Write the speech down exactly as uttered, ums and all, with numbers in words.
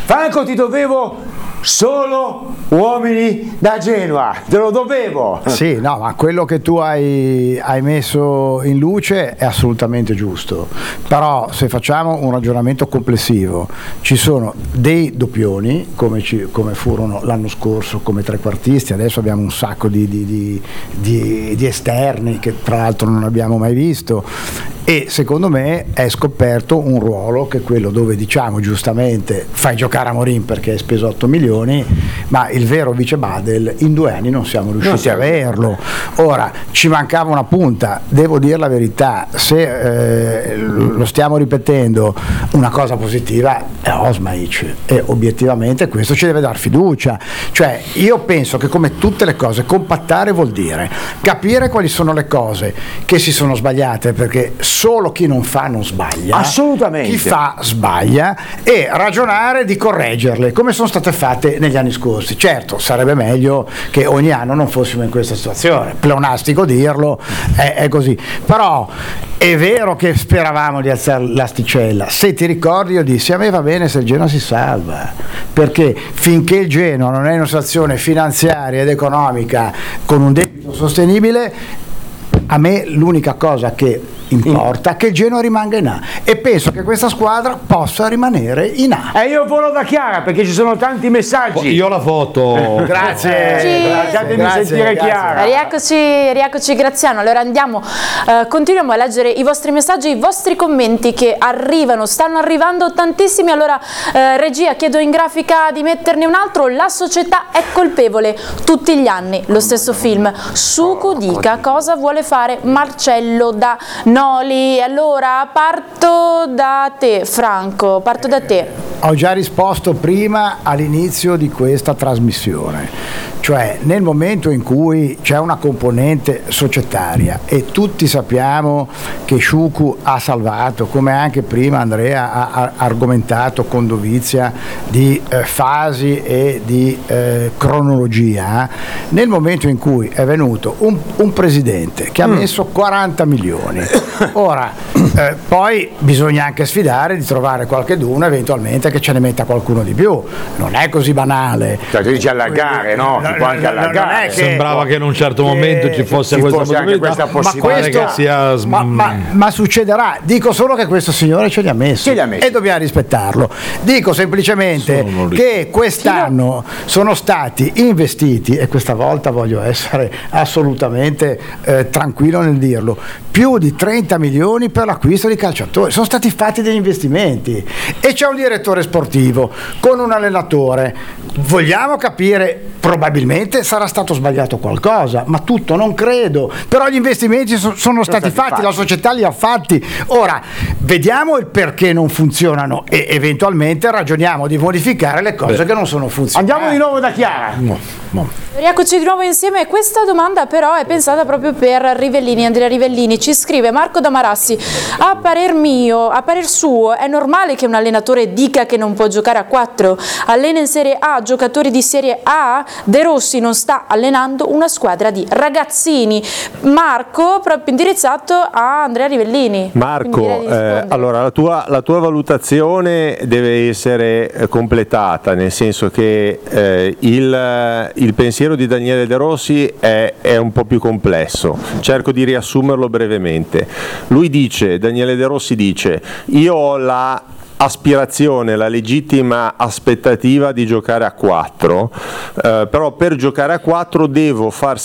Franco, ti dovevo solo uomini da Genoa, te lo dovevo. Sì, no, ma quello che tu hai, hai messo in luce è assolutamente giusto, però se facciamo un ragionamento complessivo, ci sono dei doppioni come, ci, come furono l'anno scorso come trequartisti, adesso abbiamo un sacco di, di, di, di, di esterni che tra l'altro non abbiamo mai visto, e secondo me è scoperto un ruolo che è quello dove diciamo giustamente fai giocare Amorim perché hai speso otto milioni, ma il vero vice Badel in due anni non siamo riusciti a averlo. Ora ci mancava una punta, devo dire la verità, se eh, lo stiamo ripetendo, una cosa positiva è Osmaic e obiettivamente questo ci deve dar fiducia, cioè io penso che come tutte le cose compattare vuol dire capire quali sono le cose che si sono sbagliate, perché solo chi non fa non sbaglia, assolutamente, chi fa sbaglia, e ragionare di correggerle come sono state fatte negli anni scorsi. Certo, sarebbe meglio che ogni anno non fossimo in questa situazione, pleonastico dirlo, è, è così, però è vero che speravamo di alzare l'asticella. Se ti ricordi io dissi a me va bene se il Genoa si salva, perché finché il Genoa non è in una situazione finanziaria ed economica con un debito sostenibile, a me l'unica cosa che importa è che il Genoa rimanga in A, e penso che questa squadra possa rimanere in A. E io volo da Chiara perché ci sono tanti messaggi. Io la foto. Grazie, sì. Lasciatemi grazie, sentire grazie. Chiara. Rieccoci, rieccoci Graziano. Allora andiamo, eh, continuiamo a leggere i vostri messaggi, i vostri commenti che arrivano, stanno arrivando tantissimi. Allora eh, regia, chiedo in grafica di metterne un altro. La società è colpevole, tutti gli anni lo stesso film. Suku dica cosa vuole fare Marcello da Noli. Allora parto da te Franco, parto da te. Ho già risposto prima all'inizio di questa trasmissione, cioè nel momento in cui c'è una componente societaria e tutti sappiamo che Sciucu ha salvato, come anche prima Andrea ha, ha argomentato con dovizia, di eh, fasi e di eh, cronologia, nel momento in cui è venuto un, un presidente che ha messo quaranta milioni, ora eh, poi bisogna anche sfidare di trovare qualcheduno eventualmente che ce ne metta qualcuno di più, non è così banale. Cioè tu dici allargare, no? Si può anche allargare. Che, sembrava che in un certo momento ci fosse, ci questa, fosse anche questa possibilità, ma, questo, che sia sm... ma, ma, ma succederà, dico solo che questo signore ce li ha messi, ce li ha messi. E dobbiamo rispettarlo. Dico semplicemente che quest'anno sono stati investiti, e questa volta voglio essere assolutamente eh, tranquillo nel dirlo, più di trenta milioni per l'acquisto di calciatori, sono stati fatti degli investimenti e c'è un direttore sportivo con un allenatore. Vogliamo capire, probabilmente sarà stato sbagliato qualcosa, ma tutto non credo, però gli investimenti so, sono, sono stati, stati fatti, fatti, la società li ha fatti. Ora vediamo il perché non funzionano e eventualmente ragioniamo di modificare le cose Beh. che non sono funzionate. Andiamo di nuovo da Chiara. No, no. Rieccoci di nuovo insieme. Questa domanda però è pensata proprio per Rivellini, Andrea Rivellini. Ci scrive Marco da Marassi: a parer mio, a parer suo, è normale che un allenatore dica che non può giocare a quattro? Allena in Serie A giocatori di Serie A? De Rossi non sta allenando una squadra di ragazzini. Marco, proprio indirizzato a Andrea Rivellini. Marco, eh, allora la tua, la tua valutazione deve essere eh, completata, nel senso che eh, il, il pensiero di Daniele De Rossi è, è un po' più complesso, cerco di riassumerlo brevemente. Lui dice, Daniele De Rossi dice, io ho la aspirazione, la legittima aspettativa di giocare a quattro, eh, però per giocare a quattro devo far